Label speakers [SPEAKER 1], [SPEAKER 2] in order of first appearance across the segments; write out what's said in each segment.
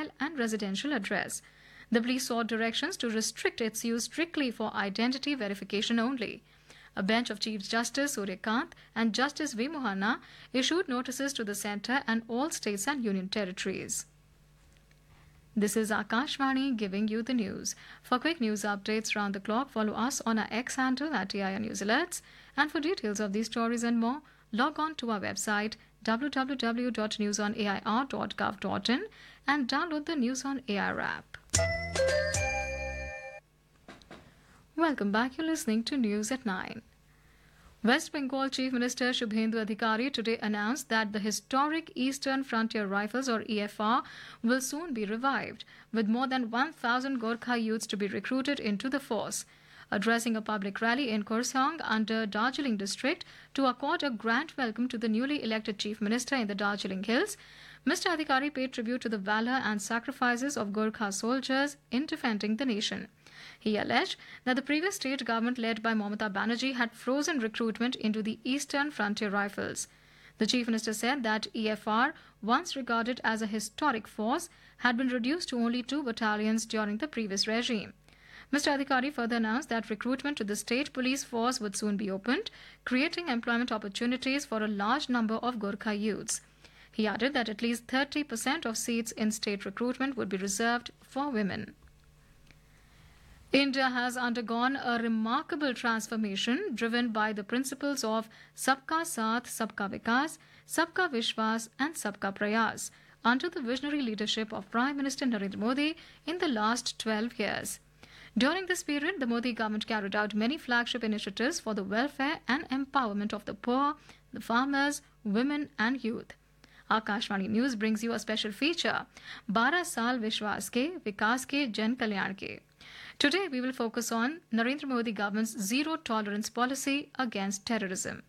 [SPEAKER 1] domicile and residential address. The police sought directions to restrict its use strictly for identity verification only. A bench of Chief Justice Suryakant and Justice V. Mohana issued notices to the centre and all states and union territories. This is Akashvani giving you the news. For quick news updates round the clock, follow us on our X handle at AIR News Alerts. And for details of these stories and more, log on to our website www.newsonair.gov.in and download the News on AIR app. Welcome back. You're listening to News at 9. West Bengal Chief Minister Shubhendu Adhikari today announced that the historic Eastern Frontier Rifles or EFR will soon be revived, with more than 1,000 Gorkha youths to be recruited into the force. Addressing a public rally in Kurseong under Darjeeling district to accord a grand welcome to the newly elected Chief Minister in the Darjeeling Hills, Mr. Adhikari paid tribute to the valour and sacrifices of Gorkha soldiers in defending the nation. He alleged that the previous state government led by Mamata Banerjee had frozen recruitment into the Eastern Frontier Rifles. The Chief Minister said that EFR, once regarded as a historic force, had been reduced to only 2 battalions during the previous regime. Mr. Adhikari further announced that recruitment to the state police force would soon be opened, creating employment opportunities for a large number of Gorkha youths. He added that at least 30% of seats in state recruitment would be reserved for women. India has undergone a remarkable transformation driven by the principles of Sabka Saath, Sabka Vikas, Sabka Vishwas and Sabka Prayas under the visionary leadership of Prime Minister Narendra Modi in the last 12 years. During this period, the Modi government carried out many flagship initiatives for the welfare and empowerment of the poor, the farmers, women and youth. Akashvani News brings you a special feature, 12 Saal Vishwas Ke, Vikas Ke, Jan Kalyan Ke. Today, we will focus on Narendra Modi government's zero-tolerance policy against terrorism.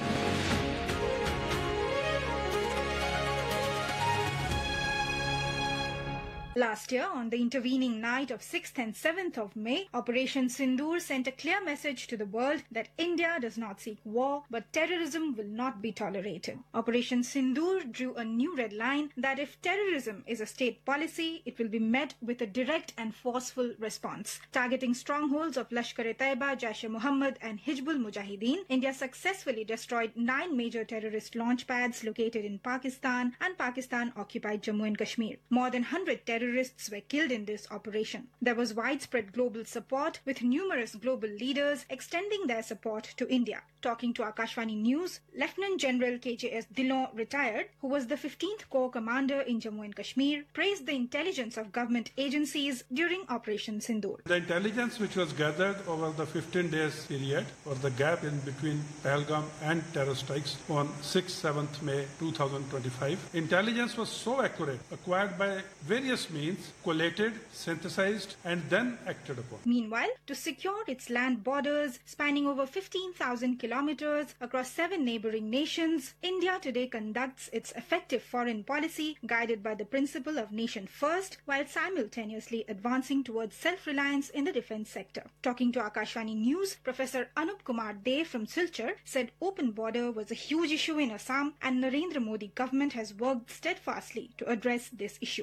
[SPEAKER 2] Last year, on the intervening night of 6th and 7th of May, Operation Sindoor sent a clear message to the world that India does not seek war, but terrorism will not be tolerated. Operation Sindoor drew a new red line that if terrorism is a state policy, it will be met with a direct and forceful response. Targeting strongholds of Lashkar-e-Taiba, Jaish-e-Mohammed and Hizbul Mujahideen, India successfully destroyed 9 major terrorist launch pads located in Pakistan and Pakistan-occupied Jammu and Kashmir. More than 100 terrorists were killed in this operation. There was widespread global support, with numerous global leaders extending their support to India. Talking to Akashvani News, Lieutenant General KJS Dillon, retired, who was the 15th Corps Commander in Jammu and Kashmir, praised the intelligence of government agencies during Operation Sindoor.
[SPEAKER 3] The intelligence which was gathered over the 15 days period, or the gap in between Pahalgam and terror strikes on 6th-7th May 2025, intelligence was so accurate, acquired by various means, collated, synthesized and then acted upon.
[SPEAKER 2] Meanwhile, to secure its land borders spanning over 15,000 kilometers across 7 neighboring nations, India today conducts its effective foreign policy guided by the principle of nation first, while simultaneously advancing towards self-reliance in the defense sector. Talking to Akashvani News, Professor Anup Kumar De from Silchar said open border was a huge issue in Assam and Narendra Modi government has worked steadfastly to address this issue.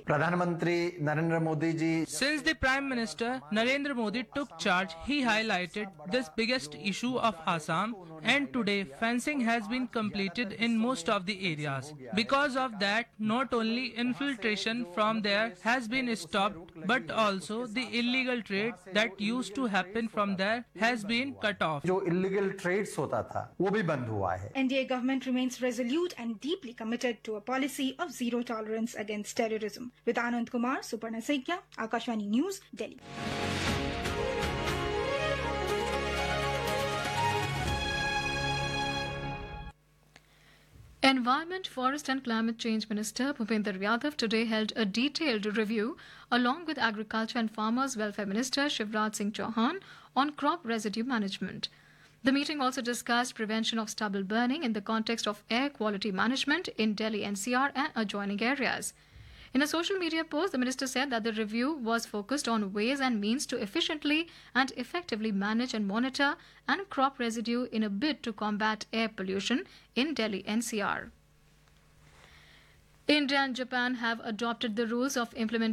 [SPEAKER 4] Since the Prime Minister Narendra Modi took charge, he highlighted this biggest issue of Assam, and today fencing has been completed in most of the areas. Because of that, not only infiltration from there has been stopped, but also the illegal trade that used to happen from there has been cut off.
[SPEAKER 2] NDA government remains resolute and deeply committed to a policy of zero tolerance against terrorism. With Anand Kumar, Suparna Saikia, Akashvani News, Delhi.
[SPEAKER 1] Environment, Forest and Climate Change Minister Bhupender Yadav today held a detailed review along with Agriculture and Farmers Welfare Minister Shivraj Singh Chauhan on crop residue management. The meeting also discussed prevention of stubble burning in the context of air quality management in Delhi NCR and adjoining areas. In a social media post, the minister said that the review was focused on ways and means to efficiently and effectively manage and monitor and crop residue in a bid to combat air pollution in Delhi NCR. India and Japan have adopted the rules of implementation